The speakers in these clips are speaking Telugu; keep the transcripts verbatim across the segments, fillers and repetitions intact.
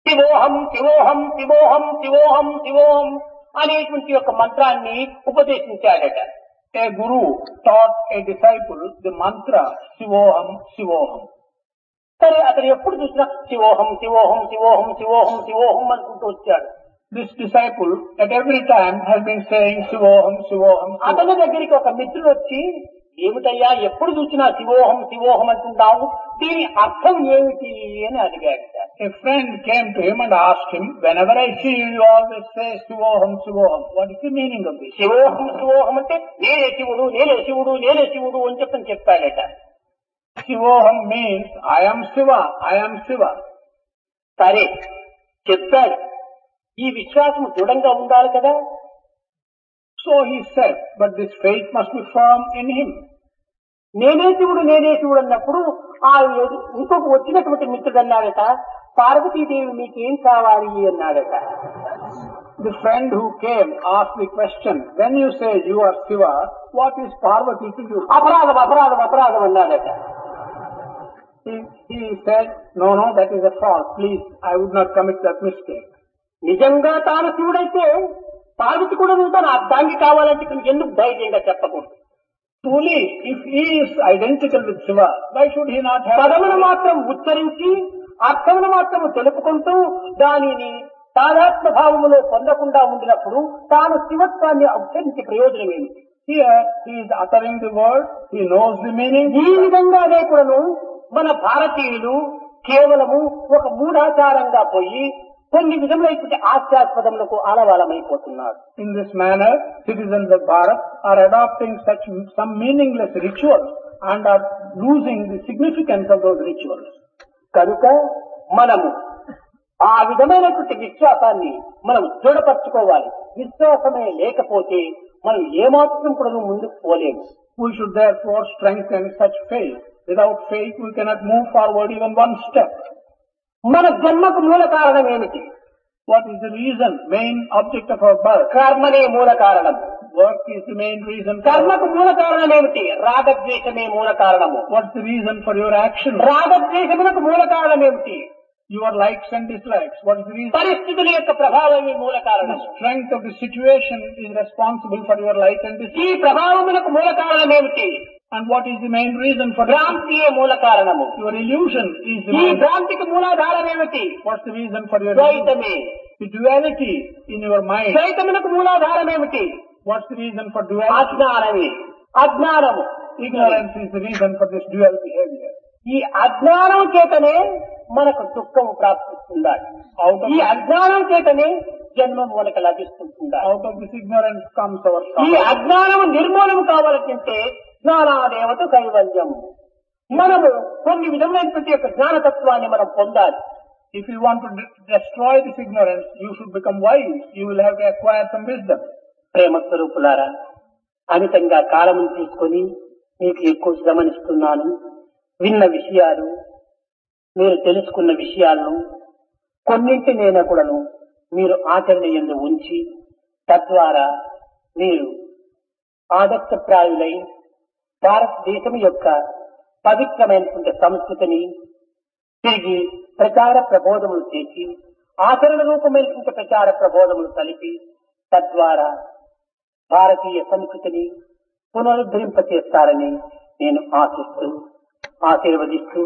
శివోహం శివోహం శివోహం శివోహం శివోహం అనేటువంటి యొక్క మంత్రాన్ని ఉపదేశించాడట. A guru taught a disciple the mantra Shivoham Shivoham. సరే అతను ఎప్పుడు చూసినా శివోహం శివోహం శివోహం శివోహం శివోహం అనుకుంటూ వచ్చాడు. This disciple at every time has been saying Shivoham Shivoham. అతని దగ్గరికి ఒక మిత్రుడు వచ్చి, ఏమిటయ్యా ఎప్పుడు చూసినా శివోహం శివోహం అంటున్నావు, దీని అర్థం ఏమిటి అని అడిగాడు. A friend came to him and asked him, whenever I see you, you always say Shivoham Shivoham. What is the meaning of this? శివోహం శివోహం అంటే నేనే శివుడు నేనే శివుడు నేనే శివుడు అని చెప్పని చెప్పాడట. Shivoham means I am Shiva, I am Shiva. సరే చెప్పాడు, ఈ విశ్వాసం దృఢంగా ఉండాలి కదా. So he said, but this faith must be firm in him. నేనే శివుడు నేనే శివుడు అన్నప్పుడు ఆ ఇంకొక వచ్చినటువంటి మిత్రుడు అన్నాడట, పార్వతీదేవి మీకేం కావాలి అన్నాడట. The friend who came asked the question, when you say you are Shiva, what is Parvati to you? అపరాధం అపరాధం అపరాధం అన్నాడట. He, he said, no, no, that is a fault. Please, I would not commit that mistake. నిజంగా తాను శివుడైతే పార్వతి కూడా తన అర్థానికి కావాలంటే ఎందుకు ధైర్యంగా చెప్పకూడదు? Truly, if he is identical with Shiva, why should he not have... పదమును మాత్రం ఉచ్చరించి అర్థమును మాత్రం తెలుపుకుంటూ దానిని తాదాత్మ భావములో పొందకుండా ఉండినప్పుడు తాను శివత్వాన్ని ఉచ్చరించి ప్రయోజనం ఏమిటి? Here, he is uttering the word, he knows the meaning. ఈ విధంగానే కూడాను మన భారతీయులు కేవలము ఒక మూఢాచారంగా పోయి కొన్ని విధములైన ఆశ్చాస్పదములకు ఆలవాలమైపోతున్నారు. In this manner, citizens of Bharat are adopting such some meaningless rituals and are losing the significance of those rituals. కనుక మనము ఆ విధమైనటువంటి విశ్వాసాన్ని మనం దృఢపరచుకోవాలి. విశ్వాసమే లేకపోతే మనం ఏమాత్రం కూడా ముందుకు పోలేము. We should therefore strengthen such faith. Without faith, we cannot move forward even one step. మన జన్మకు మూల కారణం ఏమిటి? What is the reason, main object of our birth? కర్మనే మూల కారణం. Work is the main reason. కర్మకు మూల కారణం ఏమిటి? రాగద్వేషమే మూల కారణము. What's the reason for your action? రాగద్వేషములకు మూల కారణం ఏమిటి? Your likes and dislikes. What is the reason? పరిస్థితుల యొక్క ప్రభావమే మూల కారణం. The strength of the situation is responsible for your like and dislike. ఈ ప్రభావములకు మూల కారణం ఏమిటి? And what is the main reason for భ్రాంతియే మూల కారణము. your illusion? Is the ఈ main... భ్రాంతికి మూలాధారం ఏమిటి? What's the reason for your ద్వైతమే. the duality in your mind? ద్వైతములకు మూలాధారం ఏమిటి? What's the reason for duality? అజ్ఞానమే. అజ్ఞానము. Ignorance is the reason for this dual behavior. ఈ అజ్ఞానం చేతనే మనకు దుఃఖం ప్రాప్తిస్తుండాలి. ఈ అజ్ఞానం చేతనే జన్మం మనకు లభిస్తుంటుండాలి. Out of this ignorance comes our ఈ sorrow. అజ్ఞానం నిర్మూలన కావాలంటే జ్ఞానాదేవత కైవల్యం. మనము కొన్ని విధమైనటువంటి యొక్క జ్ఞానతత్వాన్ని మనం పొందాలి. If you want to de- destroy this ignorance, you should become wise. You will have to acquire some wisdom. ప్రేమ స్వరూపులారా, అమితంగా కాలమును తీసుకొని మీకు ఎక్కువ శ్రమనిస్తున్నాను. విన్న విషయాలు, మీరు తెలుసుకున్న విషయాలను కొన్నింటినైనా కూడాను మీరు ఆచరణ యందు ఉంచి తద్వారా మీరు ఆదర్శప్రాయులై భారతదేశం యొక్క పవిత్రమైనటువంటి సంస్కృతిని తిరిగి ప్రచార ప్రబోధములు చేసి ఆచరణ రూపమైనటువంటి ప్రచార ప్రబోధములు కలిపి తద్వారా భారతీయ సంస్కృతిని పునరుద్ధరింపచేస్తారని నేను ఆశిస్తూ ఆశీర్వదిస్తూ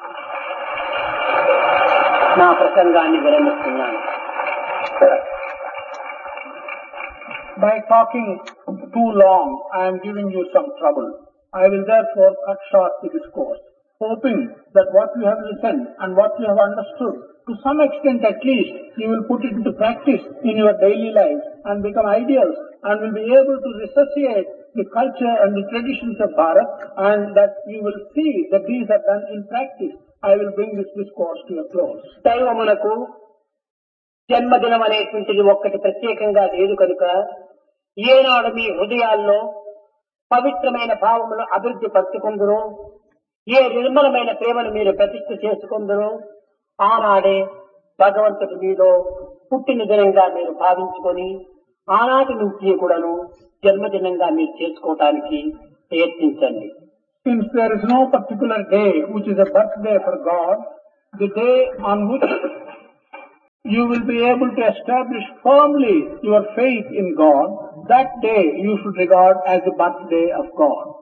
నా ప్రసంగాన్ని విరమిస్తున్నాను. By talking too long, I am giving you some trouble. I will therefore cut short the discourse, hoping that what you have listened and what you have understood, to some extent at least, you will put it into practice in your daily life and become ideals and will be able to resuscitate the culture and the traditions of Bharat, and that you will see that these are done in practice. I will bring this discourse to a close. దైవమునకు జన్మదినం అనేటువంటిది ఒక్కటి ప్రత్యేకంగా లేదు కనుక ఏనాడు మీ హృదయాల్లో పవిత్రమైన భావములు అభివృద్ధి పరుచుకుందరో, ఏ నిర్మలమైన ప్రేమను మీరు ప్రతిష్ఠ చేసుకుందరో ఆనాడే భగవంతుడి మీలో పుట్టిన దినంగా మీరు భావించుకొని ఆనాటి నుంచి కూడాను జన్మదినంగా మీరు చేసుకోవటానికి ప్రయత్నించండి. Since there is no particular day which is a birthday for God, the day on which you will be able to establish firmly your faith in God. That day you should regard as the birthday of God.